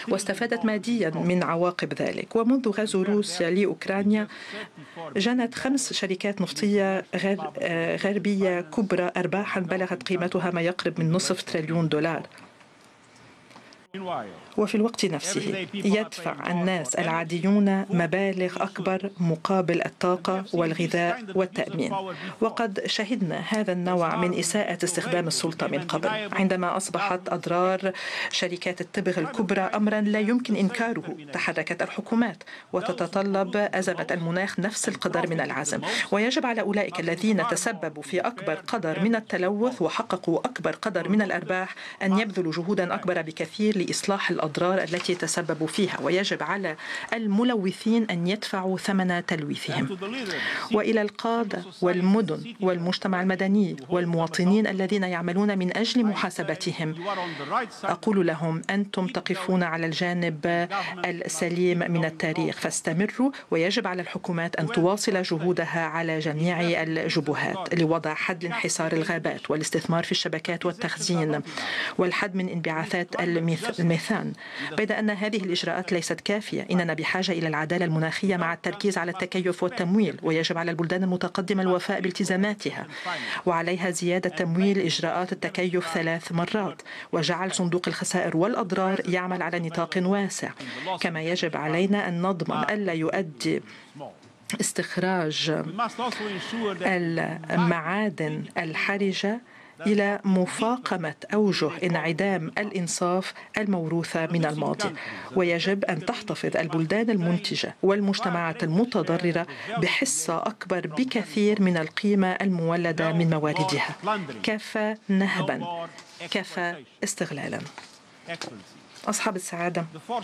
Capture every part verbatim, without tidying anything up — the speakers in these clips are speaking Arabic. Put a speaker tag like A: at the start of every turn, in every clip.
A: واستفادت ماديا من عواقب ذلك. ومنذ غزو روسيا لأوكرانيا جنت خمس شركات نفطية غربية كبرى أرباحا بلغت قيمتها ما يقرب من نصف تريليون دولار. وفي الوقت نفسه يدفع الناس العاديون مبالغ أكبر مقابل الطاقة والغذاء والتأمين. وقد شهدنا هذا النوع من إساءة استخدام السلطة من قبل، عندما أصبحت أضرار شركات التبغ الكبرى أمرا لا يمكن إنكاره. تحركت الحكومات وتتطلب أزمة المناخ نفس القدر من العزم، ويجب على أولئك الذين تسببوا في أكبر قدر من التلوث وحققوا أكبر قدر من الأرباح أن يبذلوا جهودا أكبر بكثير لإصلاح الأضرار التي تسببوا فيها، ويجب على الملوثين أن يدفعوا ثمن تلويثهم. وإلى القادة والمدن والمجتمع المدني والمواطنين الذين يعملون من أجل محاسبتهم، أقول لهم: أنتم تقفون على الجانب السليم من التاريخ، فاستمروا. ويجب على الحكومات أن تواصل جهودها على جميع الجبهات لوضع حد لانحسار الغابات والاستثمار في الشبكات والتخزين والحد من انبعاثات الميثان. بيد أن هذه الإجراءات ليست كافية، إننا بحاجة إلى العدالة المناخية مع التركيز على التكيف والتمويل، ويجب على البلدان المتقدمة الوفاء بالتزاماتها، وعليها زيادة تمويل إجراءات التكيف ثلاث مرات، وجعل صندوق الخسائر والأضرار يعمل على نطاق واسع. كما يجب علينا أن نضمن ألا يؤدي استخراج المعادن الحرجة إلى مفاقمة أوجه انعدام الإنصاف الموروثة من الماضي. ويجب أن تحتفظ البلدان المنتجة والمجتمعات المتضررة بحصة أكبر بكثير من القيمة المولدة من مواردها. كفى نهبا، كفى استغلالا. أصحاب السعادة،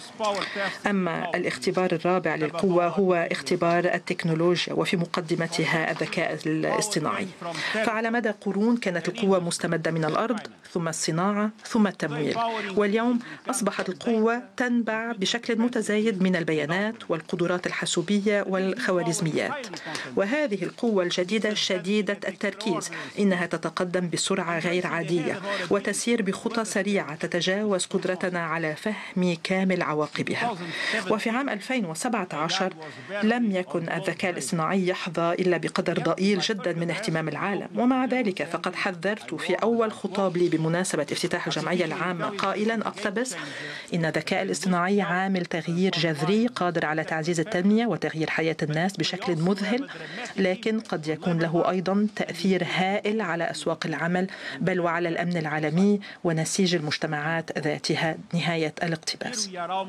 A: أما الاختبار الرابع للقوة هو اختبار التكنولوجيا، وفي مقدمتها الذكاء الاصطناعي. فعلى مدى قرون كانت القوة مستمدة من الأرض، ثم الصناعة، ثم التمويل. واليوم أصبحت القوة تنبع بشكل متزايد من البيانات والقدرات الحاسوبية والخوارزميات. وهذه القوة الجديدة شديدة التركيز، إنها تتقدم بسرعة غير عادية وتسير بخطى سريعة تتجاوز قدرتنا على فهم كامل عواقبها. وفي عام ألفين وسبعة عشر لم يكن الذكاء الاصطناعي يحظى إلا بقدر ضئيل جدا من اهتمام العالم. ومع ذلك فقد حذرت في أول خطاب لي بمناسبة افتتاح الجمعية العامة قائلا أقتبس: إن الذكاء الاصطناعي عامل تغيير جذري قادر على تعزيز التنمية وتغيير حياة الناس بشكل مذهل، لكن قد يكون له أيضا تأثير هائل على أسواق العمل بل وعلى الأمن العالمي ونسيج المجتمعات ذاتها. نهاية الاقتباس.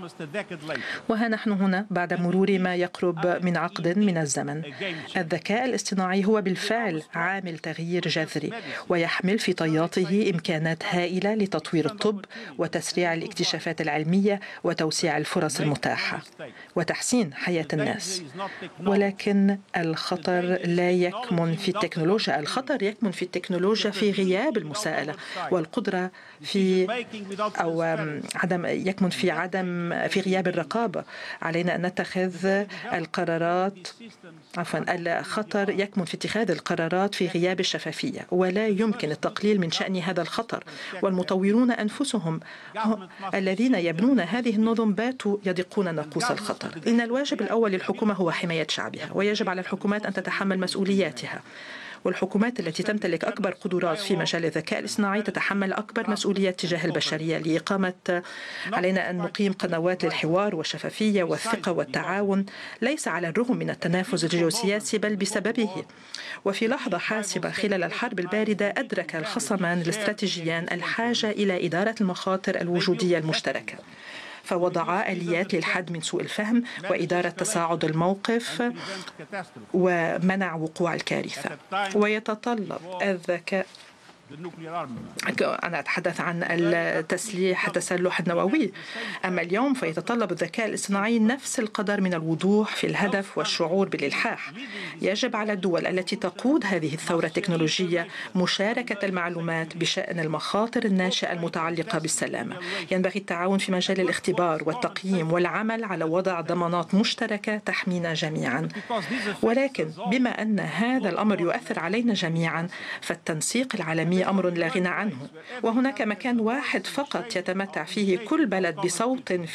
A: وها نحن هنا بعد مرور ما يقرب من عقد من الزمن. الذكاء الاصطناعي هو بالفعل عامل تغيير جذري، ويحمل في طياته إمكانات هائلة لتطوير الطب وتسريع الاكتشافات العلمية وتوسيع الفرص المتاحة وتحسين حياة الناس. ولكن الخطر لا يكمن في التكنولوجيا، الخطر يكمن في التكنولوجيا في غياب المساءلة والقدرة في أو عدم يكمن في عدم في غياب الرقابة. علينا أن نتخذ القرارات عفوا الخطر يكمن في اتخاذ القرارات في غياب الشفافية، ولا يمكن التقليل من شأن هذا الخطر. والمطورون أنفسهم الذين يبنون هذه النظم باتوا يدقون ناقوس الخطر. إن الواجب الأول للحكومة هو حماية شعبها، ويجب على الحكومات أن تتحمل مسؤولياتها. والحكومات التي تمتلك أكبر قدرات في مجال الذكاء الاصطناعي تتحمل أكبر مسؤوليات تجاه البشرية. لإقامة علينا أن نقيم قنوات للحوار والشفافية والثقة والتعاون، ليس على الرغم من التنافس الجيوسياسي بل بسببه. وفي لحظة حاسمة خلال الحرب الباردة أدرك الخصمان الاستراتيجيان الحاجة إلى إدارة المخاطر الوجودية المشتركة، فوضعا آليات للحد من سوء الفهم وإدارة تصاعد الموقف ومنع وقوع الكارثة. ويتطلب الذكاء أنا أتحدث عن التسليح التسلح النووي. أما اليوم فيتطلب الذكاء الاصطناعي نفس القدر من الوضوح في الهدف والشعور بالإلحاح. يجب على الدول التي تقود هذه الثورة التكنولوجية مشاركة المعلومات بشأن المخاطر الناشئة المتعلقة بالسلامة. ينبغي التعاون في مجال الاختبار والتقييم والعمل على وضع ضمانات مشتركة تحمينا جميعا. ولكن بما أن هذا الأمر يؤثر علينا جميعا فالتنسيق العالمي أمر لا غنى عنه، وهناك مكان واحد فقط يتمتع فيه كل بلد بصوت